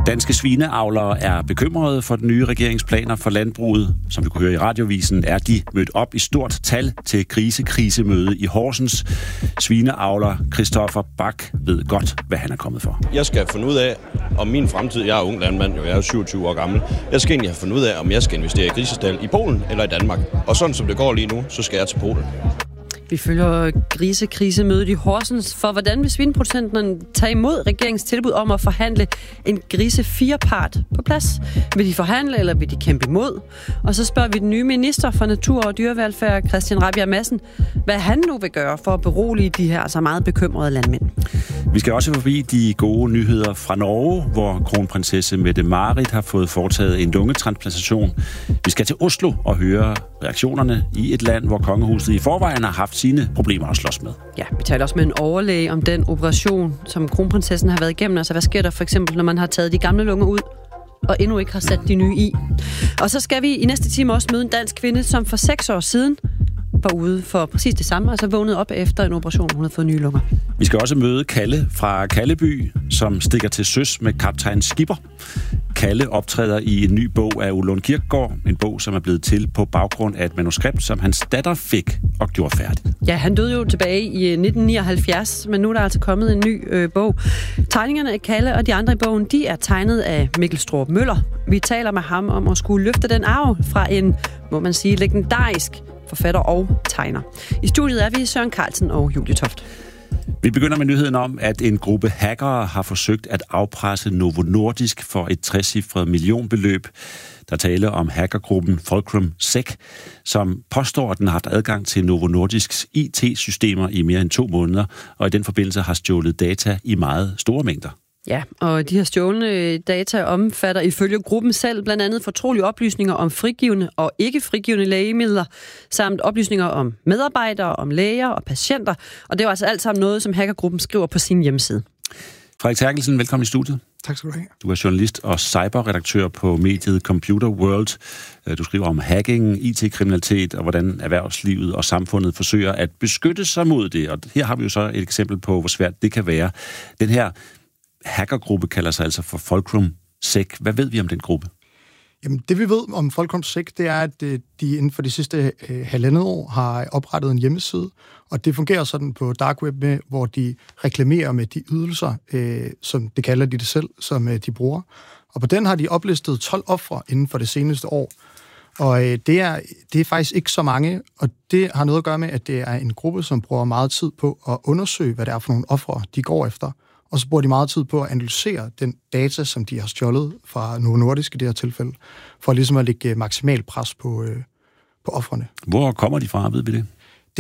Danske svineavlere er bekymrede for den nye regeringsplaner for landbruget. Som vi kunne høre i radiovisen, er de mødt op i stort tal til krisemøde i Horsens. Svineavler Christoffer Bak ved godt, hvad han er kommet for. Jeg skal finde ud af, om min fremtid, jeg er ung landmand, jeg er 27 år gammel, jeg skal egentlig have fundet ud af, om jeg skal investere i grisestal i Polen eller i Danmark. Og sådan som det går lige nu, så skal jeg til Polen. Vi følger grisekrisemødet i Horsens, for hvordan vil svineproducenterne tage imod regeringens tilbud om at forhandle en grise-firepart på plads? Vil de forhandle, eller vil de kæmpe imod? Og så spørger vi den nye minister for natur og dyrevelfærd, Christian Rabjerg Madsen, hvad han nu vil gøre for at berolige de her så meget bekymrede landmænd. Vi skal også forbi de gode nyheder fra Norge, hvor kronprinsesse Mette-Marit har fået foretaget en lungetransplantation. Vi skal til Oslo og høre reaktionerne i et land, hvor kongehuset i forvejen har haft sine problemer at slås med. Ja, vi taler også med en overlæge om den operation, som kronprinsessen har været igennem. Altså, hvad sker der for eksempel, når man har taget de gamle lunger ud og endnu ikke har sat de nye i? Og så skal vi i næste time også møde en dansk kvinde, som for 6 år siden var ude for præcis det samme, altså vågnede op efter en operation, hun havde fået nye lunger. Vi skal også møde Kalle fra Kalleby, som stikker til søs med kaptajn Skipper. Kalle optræder i en ny bog af Ulund Kirkegaard, en bog, som er blevet til på baggrund af et manuskript, som hans datter fik og gjorde færdigt. Ja, han døde jo tilbage i 1979, men nu er der altså kommet en ny bog. Tegningerne af Kalle og de andre i bogen, de er tegnet af Mikkel Straarup Møller. Vi taler med ham om at skulle løfte den arv fra en, må man sige, legendarisk forfatter og tegner. I studiet er vi Søren Carlsen og Julie Toft. Vi begynder med nyheden om, at en gruppe hackere har forsøgt at afpresse Novo Nordisk for et 3-cifret millionbeløb. Der taler om hackergruppen Fulcrum Sec, som påstår, at den har haft adgang til Novo Nordisks IT-systemer i mere end 2 måneder, og i den forbindelse har stjålet data i meget store mængder. Ja, og de her stjålne data omfatter ifølge gruppen selv blandt andet fortrolige oplysninger om frigivne og ikke frigivne lægemidler, samt oplysninger om medarbejdere, om læger og patienter. Og det er altså alt sammen noget, som hackergruppen skriver på sin hjemmeside. Frederik Terkelsen, velkommen i studiet. Tak skal du have. Du er journalist og cyberredaktør på mediet Computer World. Du skriver om hacking, IT-kriminalitet og hvordan erhvervslivet og samfundet forsøger at beskytte sig mod det. Og her har vi jo så et eksempel på, hvor svært det kan være. Den her hackergruppe kalder sig altså for Fulcrum Sec. Hvad ved vi om den gruppe? Jamen, det vi ved om Fulcrum Sec, det er, at de inden for de sidste 1,5 år har oprettet en hjemmeside, og det fungerer sådan på dark web, med, hvor de reklamerer med de ydelser, som det kalder de det selv, som de bruger. Og på den har de oplistet 12 ofre inden for det seneste år. Og det er faktisk ikke så mange, og det har noget at gøre med, at det er en gruppe, som bruger meget tid på at undersøge, hvad det er for nogle ofre, de går efter. Og så bruger de meget tid på at analysere den data, som de har stjålet fra Novo Nordisk i det her tilfælde, for ligesom at lægge maksimal pres på ofrene. Hvor kommer de fra, ved vi det?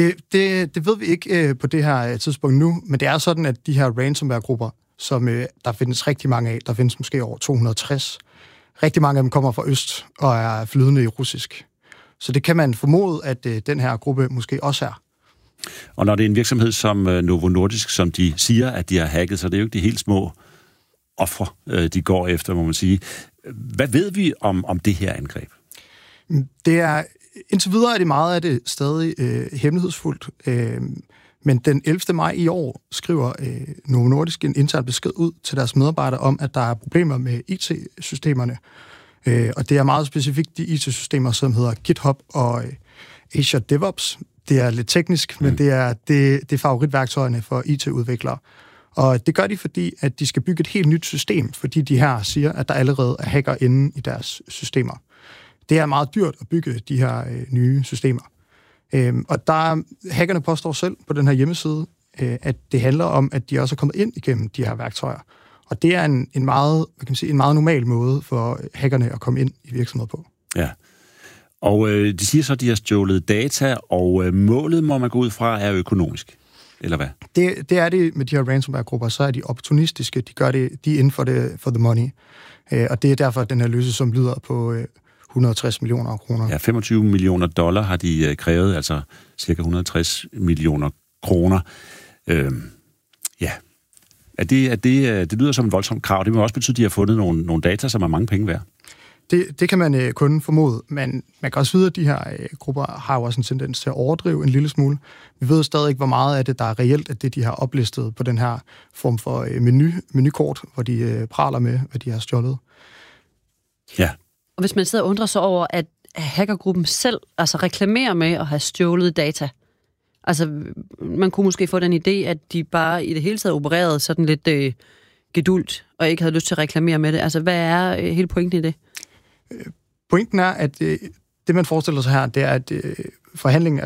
Det ved vi ikke på det her tidspunkt nu, men det er sådan, at de her ransomware-grupper, som der findes rigtig mange af, der findes måske over 260, rigtig mange af dem kommer fra øst og er flydende i russisk. Så det kan man formode, at den her gruppe måske også er. Og når det er en virksomhed som Novo Nordisk, som de siger, at de har hacket, så det er jo ikke de helt små ofre, de går efter, må man sige. Hvad ved vi om det her angreb? Indtil videre er det meget af det stadig hemmelighedsfuldt. Men den 11. maj i år skriver Novo Nordisk en intern besked ud til deres medarbejdere om, at der er problemer med IT-systemerne. Og det er meget specifikt de IT-systemer, som hedder GitHub og Azure DevOps. Det er lidt teknisk, men det er favoritværktøjerne for IT-udviklere. Og det gør de, fordi at de skal bygge et helt nyt system, fordi de her siger, at der allerede er hacker inde i deres systemer. Det er meget dyrt at bygge de her nye systemer. Og hackerne påstår selv på den her hjemmeside, at det handler om, at de også er kommet ind igennem de her værktøjer. Og det er en meget normal måde for hackerne at komme ind i virksomheder på. Ja. Og de siger så, at de har stjålet data, og målet, må man gå ud fra, er økonomisk, eller hvad? Det er det med de her ransomware-grupper, så er de opportunistiske, de er inden for the money. Og det er derfor, at den her løsesum lyder på 160 millioner kroner. Ja, $25 millioner har de krævet, altså cirka 160 millioner kroner. Ja, det lyder som et voldsomt krav. Det må også betyde, at de har fundet nogle data, som er mange penge værd. Det kan man kun formode, men man kan også vide, at de her grupper har jo også en tendens til at overdrive en lille smule. Vi ved stadig ikke, hvor meget af det, der er reelt, at det de har oplistet på den her form for menukort, hvor de praler med, hvad de har stjålet. Ja. Og hvis man sidder og undrer sig over, at hackergruppen selv altså reklamerer med at have stjålet data, altså man kunne måske få den idé, at de bare i det hele taget opererede sådan lidt geduldt, og ikke havde lyst til at reklamere med det. Altså hvad er hele pointen i det? Pointen er, at det man forestiller sig her, det er, at forhandlingen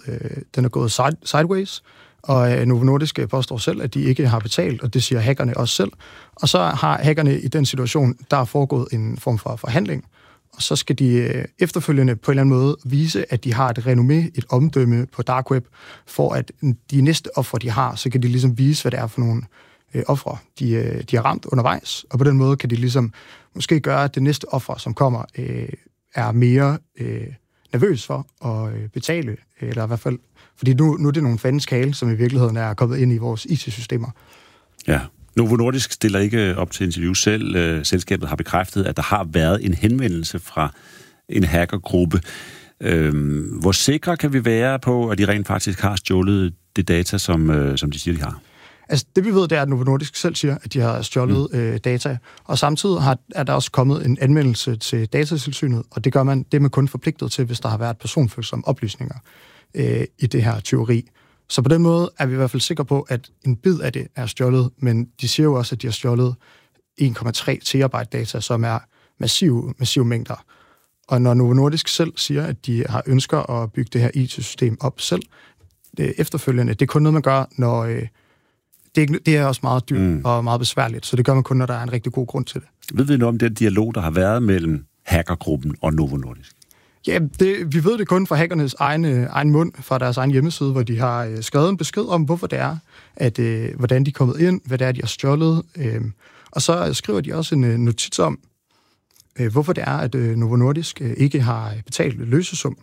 er gået sideways, og Novo Nordisk påstår selv, at de ikke har betalt, og det siger hackerne også selv. Og så har hackerne i den situation, der er foregået en form for forhandling, og så skal de efterfølgende på en eller anden måde vise, at de har et renommé, et omdømme på dark web, for at de næste ofre, de har, så kan de ligesom vise, hvad det er for nogle ofre, de har ramt undervejs, og på den måde kan de ligesom måske gøre, at det næste offer, som kommer, er mere nervøs for at betale, eller i hvert fald, fordi nu er det nogle fandens kale, som i virkeligheden er kommet ind i vores IT-systemer. Ja, Novo Nordisk stiller ikke op til interview selv. Selskabet har bekræftet, at der har været en henvendelse fra en hackergruppe. Hvor sikre kan vi være på, at de rent faktisk har stjålet det data, som de siger, de har? Altså, det vi ved, det er, at Novo Nordisk selv siger, at de har stjålet data, og samtidig er der også kommet en anmeldelse til Datatilsynet, og det er man kun forpligtet til, hvis der har været personfølsomme oplysninger i det her tyveri. Så på den måde er vi i hvert fald sikre på, at en bid af det er stjålet, men de siger jo også, at de har stjålet 1,3 terabyte data, som er massive mængder. Og når Novo Nordisk selv siger, at de har ønsker at bygge det her IT-system op selv, efterfølgende, det er kun noget, man gør, når det er også meget dyrt og meget besværligt, så det gør man kun, når der er en rigtig god grund til det. Ved vi noget om den dialog, der har været mellem hackergruppen og Novo Nordisk? Ja, vi ved det kun fra hackernes egen mund, fra deres egen hjemmeside, hvor de har skrevet en besked om, hvorfor det er, hvordan de er kommet ind, hvad det er, de har stjålet. Og så skriver de også en notits om, hvorfor det er, at Novo Nordisk ikke har betalt løsesum.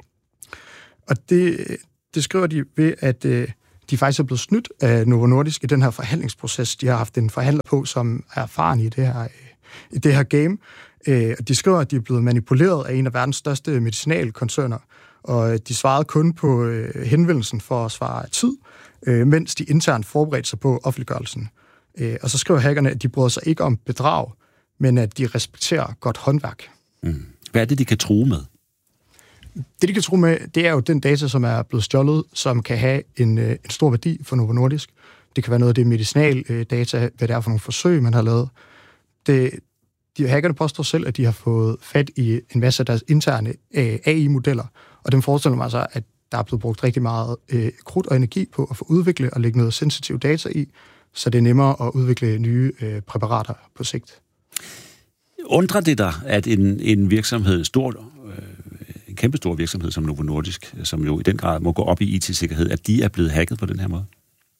Og det skriver de ved, at de faktisk er blevet snydt af Novo Nordisk i den her forhandlingsproces. De har haft en forhandler på, som er erfaren i det her game. De skriver, at de er blevet manipuleret af en af verdens største medicinalkoncerner, og de svarede kun på henvendelsen for at svare tid, mens de internt forberedte sig på offentliggørelsen. Og så skriver hackerne, at de bryder sig ikke om bedrag, men at de respekterer godt håndværk. Hvad er det, de kan true med? Det, de kan true med, det er jo den data, som er blevet stjålet, som kan have en stor værdi for Novo Nordisk. Det kan være noget af det medicinaldata, hvad det er for nogle forsøg, man har lavet. De hackerne påstår selv, at de har fået fat i en masse af deres interne AI-modeller, og dem forestiller mig så, at der er blevet brugt rigtig meget krudt og energi på at få udviklet og lægge noget sensitiv data i, så det er nemmere at udvikle nye præparater på sigt. Undrer det dig, at en virksomhed, en kæmpestor virksomhed som Novo Nordisk, som jo i den grad må gå op i IT-sikkerhed, at de er blevet hacket på den her måde?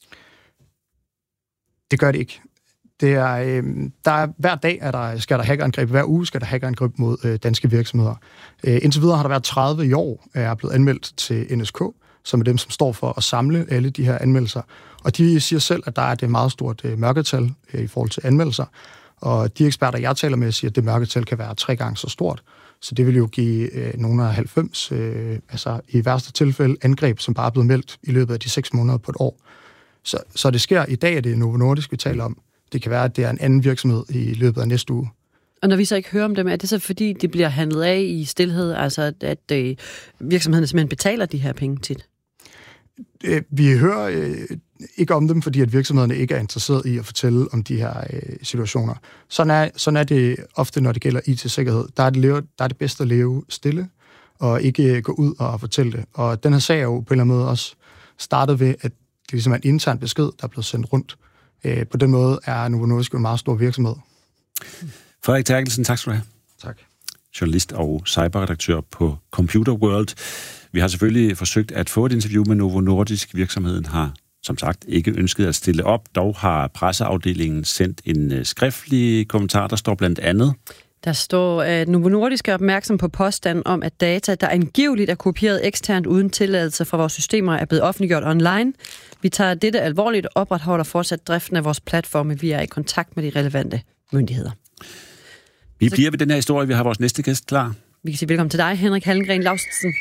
Det gør det ikke. Det er, hver dag skal der hackerangreb, hver uge skal der hackerangreb mod danske virksomheder. Indtil videre har der været 30 i år, er blevet anmeldt til NSK, som er dem, som står for at samle alle de her anmeldelser. Og de siger selv, at der er et meget stort mørketal i forhold til anmeldelser. Og de eksperter, jeg taler med, siger, at det mørketal kan være 3 gange så stort. Så det vil jo give nogle af 90, altså i værste tilfælde, angreb, som bare er blevet meldt i løbet af de 6 måneder på et år. Så det sker i dag, at det er Novo Nordisk, vi taler om. Det kan være, at det er en anden virksomhed i løbet af næste uge. Og når vi så ikke hører om dem, er det så fordi, de bliver handlet af i stilhed, altså at virksomhederne simpelthen betaler de her penge tit? Vi hører ikke om dem, fordi at virksomhederne ikke er interesseret i at fortælle om de her situationer. Sådan er det ofte, når det gælder IT-sikkerhed. Der er det bedst at leve stille, og ikke gå ud og fortælle det. Og den her sag er jo på en eller anden måde også startet ved, at det ligesom er en intern besked, der er blevet sendt rundt. På den måde er Novo Nordisk en meget stor virksomhed. Frederik Terkelsen, tak skal du have. Tak. Journalist og cyberredaktør på Computer World. Vi har selvfølgelig forsøgt at få et interview med Novo Nordisk. Virksomheden har, som sagt, ikke ønsket at stille op. Dog har presseafdelingen sendt en skriftlig kommentar, der står blandt andet. Der står, at Novo Nordisk er opmærksom på påstanden om, at data, der angiveligt er kopieret eksternt uden tilladelse fra vores systemer, er blevet offentliggjort online. Vi tager dette alvorligt og opretholder fortsat driften af vores platforme. Vi er i kontakt med de relevante myndigheder. Vi bliver ved den her historie. Vi har vores næste gæst klar. Vi kan sige velkommen til dig, Henrik Hallengren Laustsen.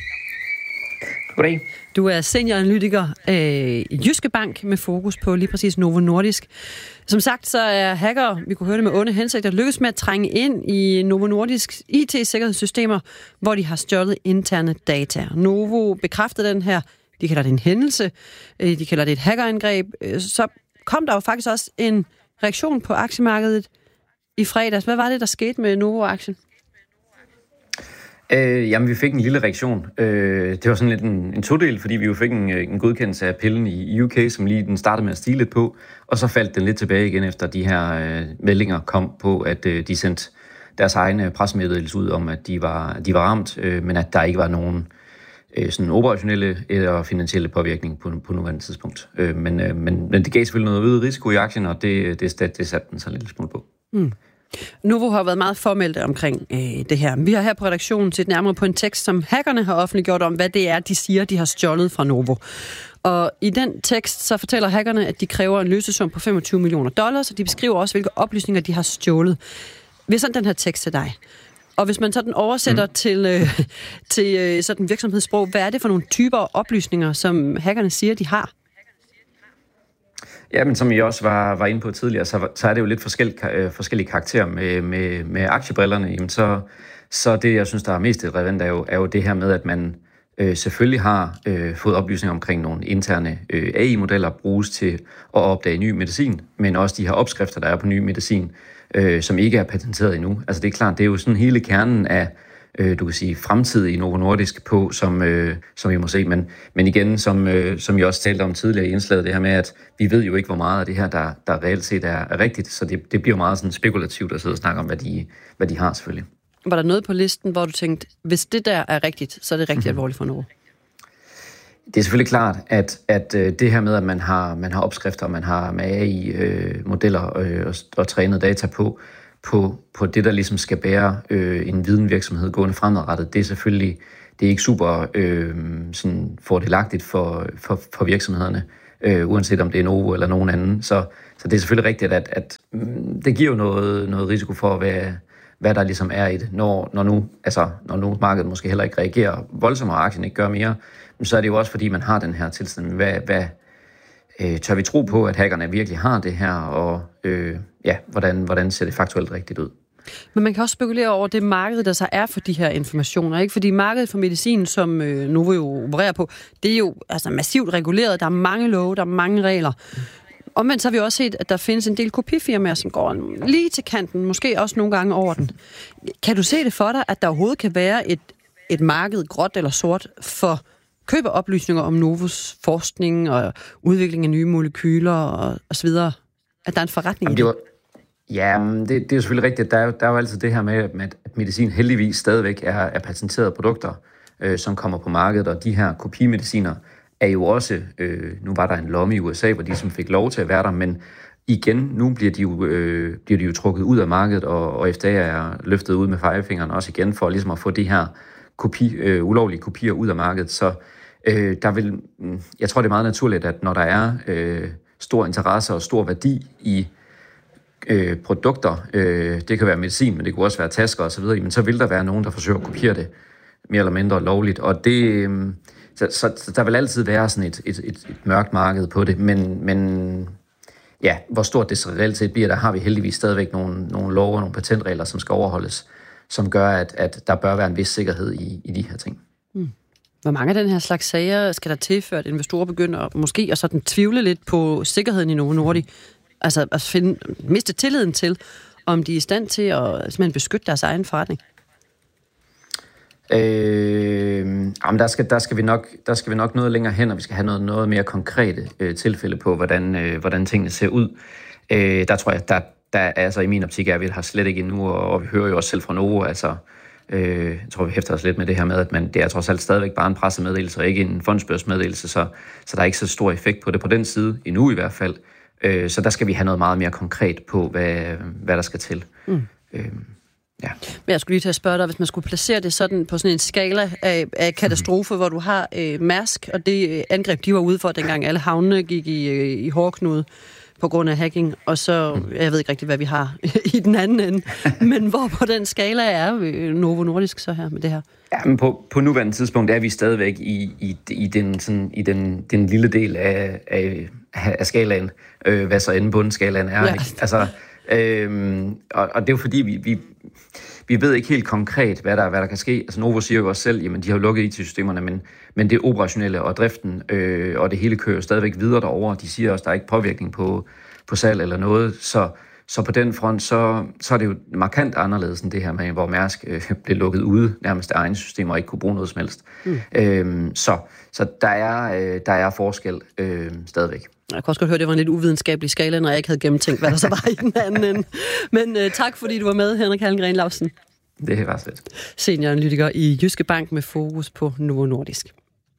Goddag. Du er senioranalytiker i Jyske Bank med fokus på lige præcis Novo Nordisk. Som sagt, så er hacker, vi kunne høre det med onde hensigter, lykkes med at trænge ind i Novo Nordisks IT-sikkerhedssystemer, hvor de har stjålet interne data. Novo bekræftede den her, de kalder det en hændelse, de kalder det et hackerangreb. Så kom der jo faktisk også en reaktion på aktiemarkedet i fredags. Hvad var det, der skete med Novo-aktien? Jamen, vi fik en lille reaktion. Det var sådan lidt en todel, fordi vi jo fik en godkendelse af pillen i UK, som lige den startede med at stige lidt på, og så faldt den lidt tilbage igen, efter de her meldinger kom på, at de sendte deres egne pressemeddelelse ud om, at de var ramt, men at der ikke var nogen sådan operationelle eller finansielle påvirkning på nuværende tidspunkt. Men det gav selvfølgelig noget øget risiko i aktien, og det satte den så lidt smule på. Mm. Novo har været meget formelt omkring det her. Vi har her på redaktionen set nærmere på en tekst, som hackerne har offentliggjort om, hvad det er, de siger, de har stjålet fra Novo. Og i den tekst, så fortæller hackerne, at de kræver en løsesum på $25 million, og de beskriver også, hvilke oplysninger de har stjålet. Hvis sådan den her tekst til dig. Og hvis man sådan oversætter til sådan virksomhedssprog, hvad er det for nogle typer oplysninger, som hackerne siger, de har? Ja, men som I også var inde på tidligere, så er det jo lidt forskellige karakterer med aktiebrillerne. Jamen så det, jeg synes, der er mest relevant, er jo det her med, at man selvfølgelig har fået oplysninger omkring nogle interne AI-modeller, bruges til at opdage ny medicin, men også de her opskrifter, der er på ny medicin, som ikke er patenteret endnu. Altså det er klart, det er jo sådan hele kernen af du kan sige, fremtid i Novo Nordisk på, som vi må se. Men igen, som jeg også talte om tidligere i indslaget, det her med, at vi ved jo ikke, hvor meget af det her, der reelt set er rigtigt, så det bliver meget sådan spekulativt at sidde og snakke om, hvad de har selvfølgelig. Var der noget på listen, hvor du tænkte, hvis det der er rigtigt, så er det rigtig alvorligt for Novo? Det er selvfølgelig klart, at det her med, at man har opskrifter, man har med AI-modeller og trænet data på det, der ligesom skal bære en videnvirksomhed gående fremadrettet, det er selvfølgelig det er ikke super sådan fordelagtigt for virksomhederne, uanset om det er Novo eller nogen anden. Så det er selvfølgelig rigtigt, at det giver jo noget risiko for, hvad der ligesom er i det. Når nu markedet måske heller ikke reagerer voldsomt, og aktien ikke gør mere, så er det jo også, fordi man har den her tilstand. Hvad tør vi tro på, at hackerne virkelig har det her, og hvordan ser det faktuelt rigtigt ud? Men man kan også spekulere over det marked, der så er for de her informationer, ikke? Fordi markedet for medicin, som Novo jo opererer på, det er jo altså massivt reguleret. Der er mange love, der er mange regler. Omvendt så har vi også set, at der findes en del kopifirmaer, som går lige til kanten, måske også nogle gange over den. Kan du se det for dig, at der overhovedet kan være et marked, gråt eller sort, for køb af oplysninger om Novos forskning og udvikling af nye molekyler og så videre? At der er en forretning i det? Ja, det er jo selvfølgelig rigtigt. Der er jo altid det her med, at medicin heldigvis stadigvæk er patenterede produkter, som kommer på markedet, og de her kopimediciner er jo også, nu var der en lomme i USA, hvor de som fik lov til at være der, men igen, nu bliver de jo trukket ud af markedet, og FDA er løftet ud med pegefingeren også igen, for ligesom at få de her ulovlige kopier ud af markedet. Så jeg tror, det er meget naturligt, at når der er stor interesse og stor værdi i produkter, det kan være medicin, men det kunne også være tasker og så videre, men så vil der være nogen, der forsøger at kopiere det mere eller mindre lovligt, og det så der vil altid være sådan et mørkt marked på det, men ja, hvor stort det så reelt set bliver, der har vi heldigvis stadigvæk nogle love og nogle patentregler, som skal overholdes, som gør, at der bør være en vis sikkerhed i de her ting. Hvor mange af den her slags sager skal der til, før at investorer begynder måske at sådan tvivle lidt på sikkerheden i Novo Nordisk? Altså at miste tilliden til, om de er i stand til at simpelthen beskytte deres egen forretning? Jamen der skal vi nok noget længere hen, og vi skal have noget mere konkrete tilfælde på, hvordan tingene ser ud. Der tror jeg, der altså i min optik er vi har slet ikke endnu, og vi hører jo også selv fra Novo, altså jeg tror, vi hæfter os lidt med det her med, at det er trods alt stadigvæk bare en pressemeddelelse, og ikke en fondsbørsmeddelelse, så der er ikke så stor effekt på det på den side, endnu i hvert fald. Så der skal vi have noget meget mere konkret på, hvad der skal til. Ja. Men jeg skulle lige til at spørge dig, hvis man skulle placere det sådan på sådan en skala af katastrofe, hvor du har Mærsk, og det angreb, de var ude for, dengang alle havnene gik i hårdknude. på grund af hacking, og så, jeg ved ikke rigtig, hvad vi har i den anden ende, men hvor på den skala er Novo Nordisk så her med det her? Ja, men på nuværende tidspunkt er vi stadigvæk i den lille del af skalaen, hvad så end bundskalaen er. Ja. Ikke? Altså, og det er jo fordi, vi ved ikke helt konkret, hvad der kan ske. Altså Novo siger jo også selv, jamen de har jo lukket IT-systemerne, men det operationelle og driften, og det hele kører stadigvæk videre derover. De siger også, der er ikke påvirkning på salg eller noget, så på den front, så er det jo markant anderledes end det her med, hvor Mærsk blev lukket ude nærmest af egne systemer og ikke kunne bruge noget som helst. Så der er forskel stadigvæk. Jeg kan også godt høre, at det var en lidt uvidenskabelig skala, når jeg ikke havde gennemtænkt, hvad der så var i den anden ende. Men tak, fordi du var med, Henrik Hallengren Lausen. Det var slet. Senioranalytiker i Jyske Bank med fokus på Novo Nordisk.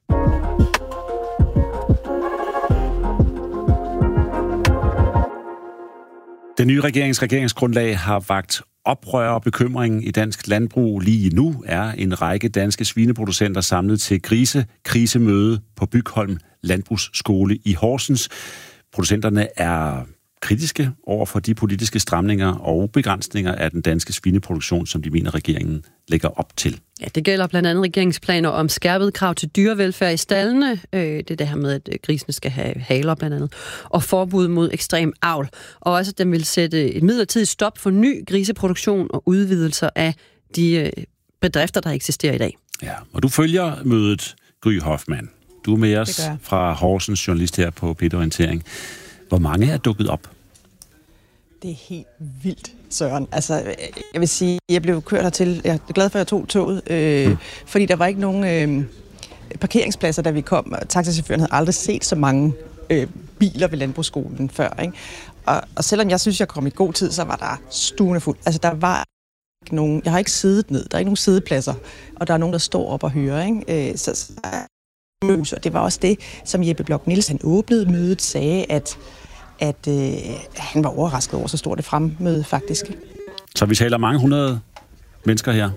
Den nye regeringsgrundlag har vakt oprør og bekymring i dansk landbrug. Lige nu er en række danske svineproducenter samlet til krisemøde på Bygholm Landbrugsskole i Horsens. Producenterne er kritiske over for de politiske stramninger og begrænsninger af den danske svineproduktion, som de mener, regeringen lægger op til. Ja, det gælder blandt andet regeringsplaner om skærpet krav til dyrevelfærd i staldene. Det er det her med, at grisene skal have haler blandt andet. Og forbud mod ekstrem avl. Og også, at den vil sætte et midlertidigt stop for ny griseproduktion og udvidelser af de bedrifter, der eksisterer i dag. Ja, og du følger mødet, Gry Hoffmann. Du er med os fra Horsens, journalist her på P1 Orientering. Hvor mange er dukket op? Det er helt vildt, Søren. Altså, jeg vil sige, jeg blev kørt hertil. Jeg er glad for, at jeg tog toget, fordi der var ikke nogen parkeringspladser, da vi kom. Taxachaufføren havde aldrig set så mange biler ved landbrugsskolen før. Ikke? Og selvom jeg synes, jeg kom i god tid, så var der stuende fuld. Altså, der var ikke nogen. Jeg har ikke siddet ned. Der er ikke nogen siddepladser, og der er nogen, der står op og hører. Ikke? Så det var også det, som Jeppe Bloch Nielsen åbnede mødet, sagde, at han var overrasket over, så stort det fremmøde faktisk. Så vi taler mange hundrede mennesker her?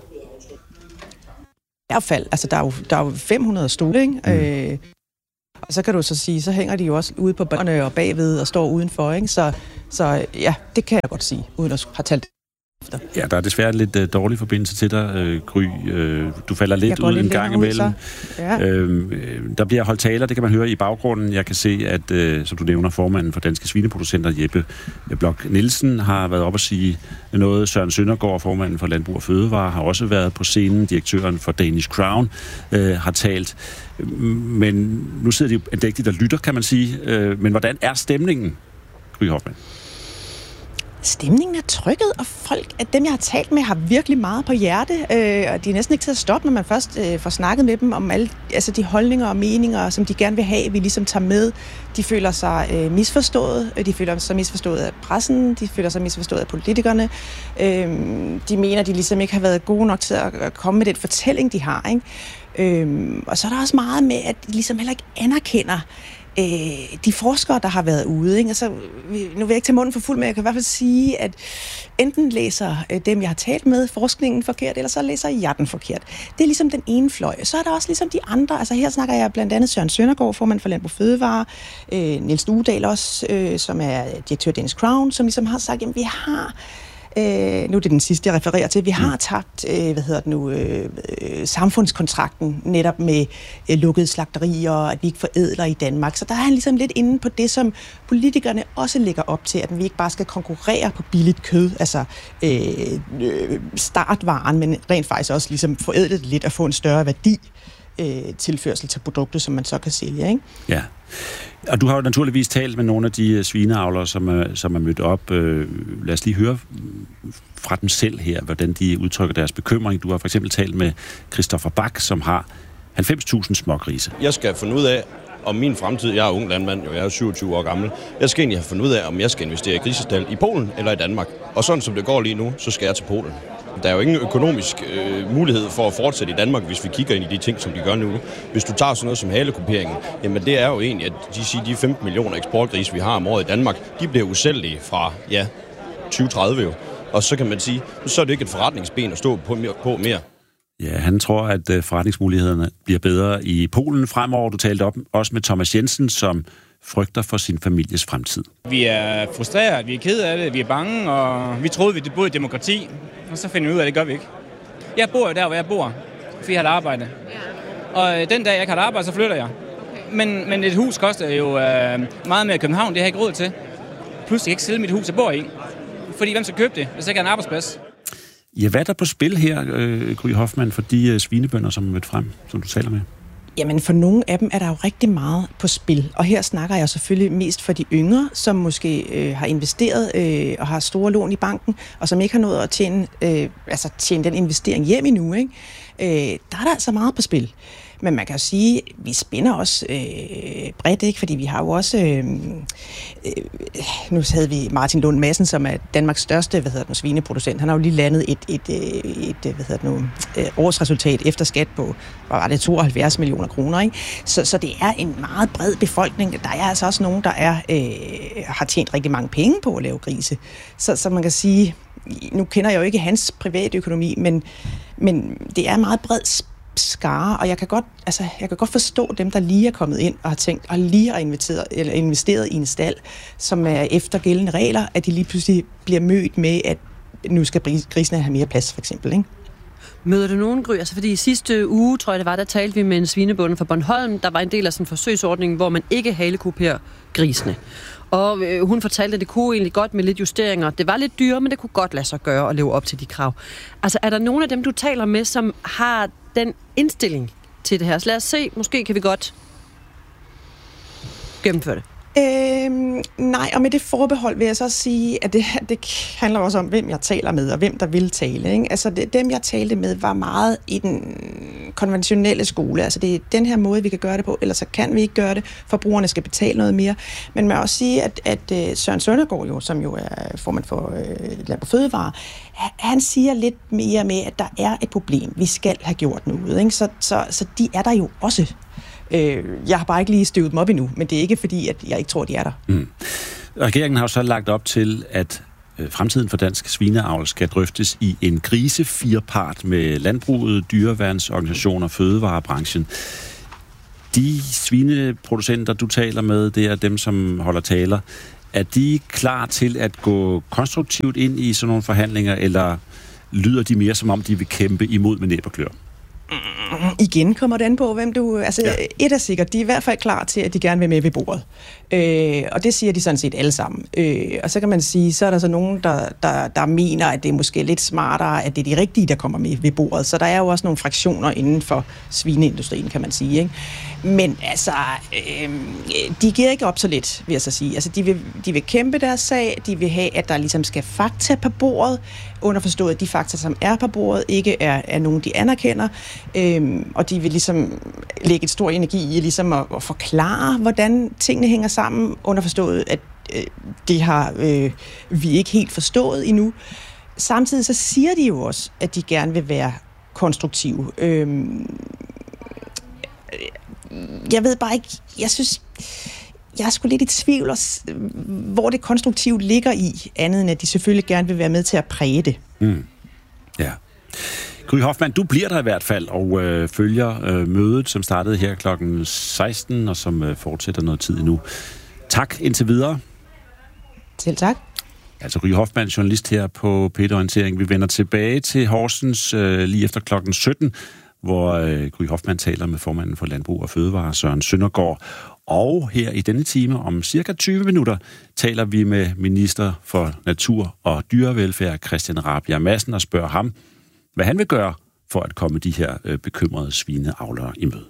I hvert fald. Altså, der er jo 500 stole, ikke? Og så kan du så sige, så hænger de jo også ude på børnene og bagved og står udenfor, ikke? Så ja, det kan jeg godt sige, uden at have talt efter. Ja, der er desværre lidt dårlig forbindelse til dig, Gry. Du falder lidt ud en gang imellem. Ja. Der bliver holdt taler, det kan man høre i baggrunden. Jeg kan se, at, som du nævner, formanden for Danske Svineproducenter, Jeppe Bloch Nielsen, har været op at sige noget. Søren Søndergaard, formanden for Landbrug og Fødevare, har også været på scenen. Direktøren for Danish Crown har talt. Men nu sidder de jo andægtigt og lytter, kan man sige. Men hvordan er stemningen, Gry Hoffmann? Stemningen er trykket, og folk, at dem, jeg har talt med, har virkelig meget på hjerte, og de er næsten ikke til at stoppe, når man først får snakket med dem om alle de holdninger og meninger, som de gerne vil have, vi ligesom tager med. De føler sig misforstået, de føler sig misforstået af pressen, de føler sig misforstået af politikerne. De mener, de ligesom ikke har været gode nok til at komme med den fortælling, de har. Ikke? Og så er der også meget med, at de ligesom heller ikke anerkender de forskere, der har været ude. Ikke? Altså, nu vil jeg ikke tage munden for fuld, men jeg kan i hvert fald sige, at enten læser dem, jeg har talt med, forskningen forkert, eller så læser jeg den forkert. Det er ligesom den ene fløj. Så er der også ligesom de andre. Altså her snakker jeg blandt andet Søren Søndergaard, formand for Landbrug og Fødevare, Niels Duedal også, som er direktør Danish Crown, som ligesom har sagt, at vi har nu er det den sidste, jeg refererer til. Vi har tabt, samfundskontrakten netop med lukkede slagterier, at vi ikke forædler i Danmark. Så der er han ligesom lidt inde på det, som politikerne også lægger op til, at vi ikke bare skal konkurrere på billigt kød, altså startvaren, men rent faktisk også ligesom forædle det lidt og få en større værdi tilførsel til produkter, som man så kan sælge, ikke? Ja. Og du har jo naturligvis talt med nogle af de svineavlere, som er mødt op. Lad os lige høre fra dem selv her, hvordan de udtrykker deres bekymring. Du har for eksempel talt med Christoffer Bak, som har 90.000 smågrise. Jeg skal finde ud af, om min fremtid, jeg er ung landmand, jeg er 27 år gammel, jeg skal egentlig have fundet ud af, om jeg skal investere i grisestald i Polen eller i Danmark. Og sådan som det går lige nu, så skal jeg til Polen. Der er jo ingen økonomisk mulighed for at fortsætte i Danmark, hvis vi kigger ind i de ting, som de gør nu. Hvis du tager sådan noget som halekuperingen, jamen det er jo egentlig, at de 15 millioner eksportgrise, vi har om året i Danmark, de bliver usælgelige fra 2030 jo. Og så kan man sige, så er det ikke et forretningsben at stå på mere. Ja, han tror, at forretningsmulighederne bliver bedre i Polen fremover. Du talte op også med Thomas Jensen, som frygter for sin families fremtid. Vi er frustreret, vi er ked af det, vi er bange, og vi troede, vi boede i demokrati, og så finder vi ud af, at det gør vi ikke. Jeg bor jo der, hvor jeg bor, fordi jeg har et arbejde. Og den dag, jeg ikke har et arbejde, så flytter jeg. Men et hus koster jo meget mere i København, det har jeg ikke råd til. Plus, jeg kan ikke sælge mit hus, jeg bor i. Fordi hvem skal købe det, hvis jeg ikke har en arbejdsplads? Ja, hvad er der på spil her, Gry Hoffmann, for de svinebønder, som er mødt frem, som du taler med? Jamen, for nogle af dem er der jo rigtig meget på spil. Og her snakker jeg selvfølgelig mest for de yngre, som måske har investeret og har store lån i banken, og som ikke har nået at tjene den investering hjem endnu. Ikke? Der er der altså meget på spil. Men man kan jo sige, at vi spænder også bredt, ikke? Fordi vi har jo også... nu havde vi Martin Lund Madsen, som er Danmarks største svineproducent. Han har jo lige landet et årsresultat efter skat på, 72 millioner kroner. Ikke? Så det er en meget bred befolkning. Der er altså også nogen, der har tjent rigtig mange penge på at lave grise. Så man kan sige, nu kender jeg jo ikke hans private økonomi, men det er en meget bred skare, og jeg kan godt forstå dem, der lige er kommet ind og har tænkt, og lige har investeret i en stald, som er efter gældende regler, at de lige pludselig bliver mødt med, at nu skal grisene have mere plads, for eksempel, ikke? Møder du nogen, Gry? Altså, fordi i sidste uge, tror jeg det var, der talte vi med en svinebonde fra Bornholm. Der var en del af sådan en forsøgsordning, hvor man ikke halekuperer grisene. Og hun fortalte, at det kunne egentlig godt med lidt justeringer. Det var lidt dyre, men det kunne godt lade sig gøre at leve op til de krav. Altså, er der nogen af dem, du taler med, som har den indstilling til det her? Så lad os se, måske kan vi godt gennemføre det. Nej, og med det forbehold vil jeg så sige, at det handler også om, hvem jeg taler med, og hvem der vil tale. Ikke? Altså, dem jeg talte med var meget i den konventionelle skole. Altså, det er den her måde, vi kan gøre det på, ellers så kan vi ikke gøre det. Forbrugerne skal betale noget mere. Men man må også sige, at Søren Søndergaard, jo, som jo er formand for Landbrug & Fødevare, han siger lidt mere med, at der er et problem. Vi skal have gjort noget. Ikke? Så de er der jo også. Jeg har bare ikke lige støvet dem op endnu, men det er ikke fordi, at jeg ikke tror, de er der. Regeringen har jo så lagt op til, at fremtiden for dansk svineavl skal drøftes i en grisefirpart med landbruget, dyreværnsorganisationer og fødevarebranchen. De svineproducenter, du taler med, det er dem, som holder taler. Er de klar til at gå konstruktivt ind i sådan nogle forhandlinger, eller lyder de mere som om, de vil kæmpe imod med næb og klør? Igen kommer det an på, hvem du... Altså, ja. Et er sikkert, de er i hvert fald klar til, at de gerne vil med ved bordet. Og det siger de sådan set alle sammen. Og så kan man sige, så er der så nogen, der mener, at det er måske lidt smartere, at det er de rigtige, der kommer med ved bordet. Så der er jo også nogle fraktioner inden for svineindustrien, kan man sige. Ikke? Men altså, de giver ikke op så let, vil jeg så sige. Altså, de vil kæmpe deres sag, de vil have, at der ligesom skal fakta på bordet, underforstået, at de fakta, som er på bordet, ikke er nogen, de anerkender. Og de vil ligesom lægge et stor energi i ligesom at forklare, hvordan tingene hænger sammen, underforstået, at det har vi ikke helt forstået endnu. Samtidig så siger de jo også, at de gerne vil være konstruktive. Jeg ved bare ikke, jeg er sgu lidt i tvivl, hvor det konstruktivt ligger i, andet end at de selvfølgelig gerne vil være med til at præge det. Ja. Gry Hoffmann, du bliver der i hvert fald og følger mødet, som startede her klokken 16, og som fortsætter noget tid endnu. Tak indtil videre. Selv tak. Altså Gry Hoffmann, journalist her på P1 Orientering. Vi vender tilbage til Horsens lige efter klokken 17, hvor Gry Hoffmann taler med formanden for Landbrug & Fødevare, Søren Søndergaard. Og her i denne time om cirka 20 minutter taler vi med minister for Natur og Dyrevelfærd, Christian Rabjerg Madsen, og spørger ham, hvad han vil gøre for at komme de her bekymrede svineavlere i møde.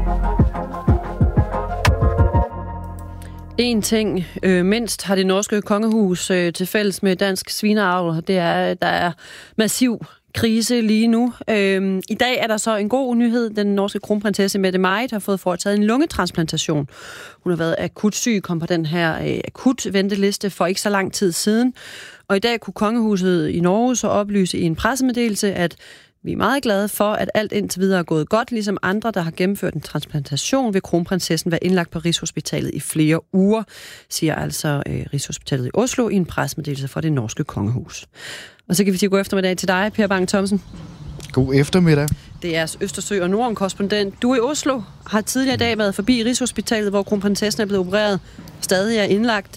En ting mindst har det norske kongehus til fælles med dansk svineavl, det er, at der er massiv krise lige nu. I dag er der så en god nyhed. Den norske kronprinsesse Mette Marit har fået foretaget en lungetransplantation. Hun har været akut syg, kom på den her akut venteliste for ikke så lang tid siden. Og i dag kunne kongehuset i Norge så oplyse i en pressemeddelelse, at vi er meget glade for, at alt indtil videre er gået godt, ligesom andre, der har gennemført en transplantation, vil kronprinsessen være indlagt på Rigshospitalet i flere uger, siger altså Rigshospitalet i Oslo i en pressemeddelelse fra det norske kongehus. Og så kan vi sige god eftermiddag til dig, Per Bang Thomsen. God eftermiddag. DR's Østersø- og Norden-korrespondent. Du i Oslo har tidligere i dag været forbi Rigshospitalet, hvor kronprinsessen er blevet opereret, stadig er indlagt.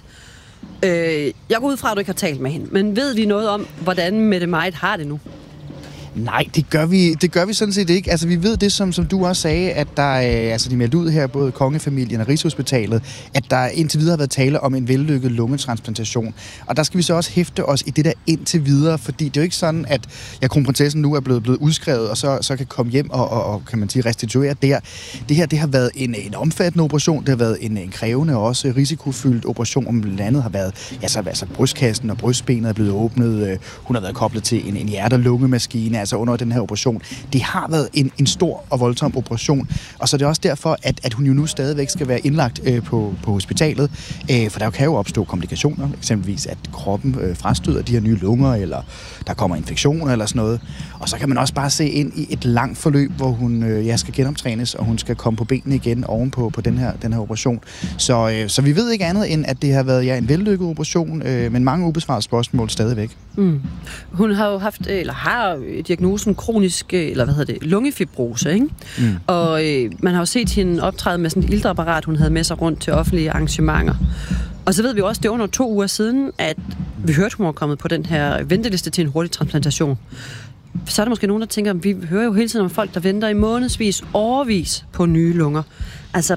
Jeg går ud fra, at du ikke har talt med hende, men ved vi noget om, hvordan Mette Marit har det nu? Nej, det gør vi sådan set ikke. Altså, vi ved det, som du også sagde, at der, de meldte ud her, både kongefamilien og Rigshospitalet, at der indtil videre har været tale om en vellykket lungetransplantation. Og der skal vi så også hæfte os i det der indtil videre, fordi det er jo ikke sådan, at kronprinsessen nu er blevet udskrevet, og så kan komme hjem og kan man sige, restituere der. Det her, det har været en omfattende operation, det har været en krævende og også risikofyldt operation, om landet har været, altså brystkassen og brystbenet er blevet åbnet, hun har været koblet til en hjerte- og lungemaskine, altså under den her operation. Det har været en stor og voldsom operation, og så er det også derfor, at hun jo nu stadigvæk skal være indlagt på hospitalet, for der kan jo opstå komplikationer, eksempelvis at kroppen frastøder de her nye lunger, eller der kommer infektioner eller sådan noget. Og så kan man også bare se ind i et langt forløb, hvor hun skal genoptrænes, og hun skal komme på benene igen ovenpå på den her operation. Så vi ved ikke andet end, at det har været en vellykket operation, men mange ubesvarede spørgsmål stadigvæk. Mm. Hun har jo haft, eller har diagnosen kronisk, lungefibrose, ikke? Mm. Og man har jo set hende optræde med sådan et iltapparat, hun havde med sig rundt til offentlige arrangementer. Og så ved vi også, det er under 2 uger siden, at vi hørte, hun var kommet på den her venteliste til en hurtig transplantation. Så er der måske nogen, der tænker, vi hører jo hele tiden om folk, der venter i månedsvis, årevis på nye lunger. Altså,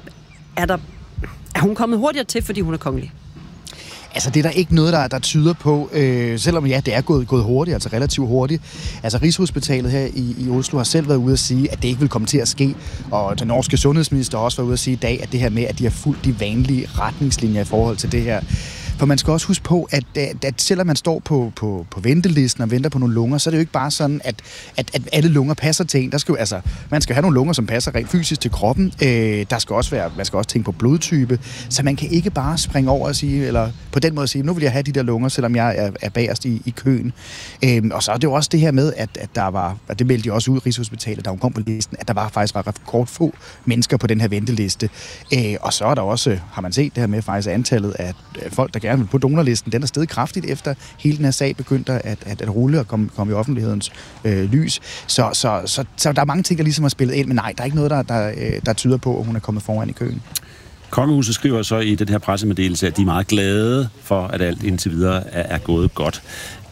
er hun kommet hurtigere til, fordi hun er kongelig? Altså, det er der ikke noget, der tyder på, selvom det er gået hurtigt, altså relativt hurtigt. Altså, Rigshospitalet her i Oslo har selv været ude at sige, at det ikke vil komme til at ske, og den norske sundhedsminister har også været ude at sige i dag, at det her med, at de har fulgt de vanlige retningslinjer i forhold til det her. For man skal også huske på, at selvom man står på ventelisten og venter på nogle lunger, så er det jo ikke bare sådan, at alle lunger passer til en. Man skal have nogle lunger, som passer rent fysisk til kroppen. Man skal også tænke på blodtype. Så man kan ikke bare springe over og sige, eller på den måde sige, nu vil jeg have de der lunger, selvom jeg er bagerst i køen. Og så er det jo også det her med, at der var, og det meldte de også ud i Rigshospitalet, da hun kom på listen, at der faktisk var kort få mennesker på den her venteliste. Og så er der også, har man set det her med faktisk antallet af folk, der gerne vil på donorlisten, den er steget kraftigt efter hele den her sag begyndte at rulle og komme i offentlighedens lys. Så der er mange ting, der ligesom har spillet ind, men nej, der er ikke noget, der tyder på, at hun er kommet foran i køen. Kongehuset skriver så i den her pressemeddelelse, at de er meget glade for, at alt indtil videre er gået godt.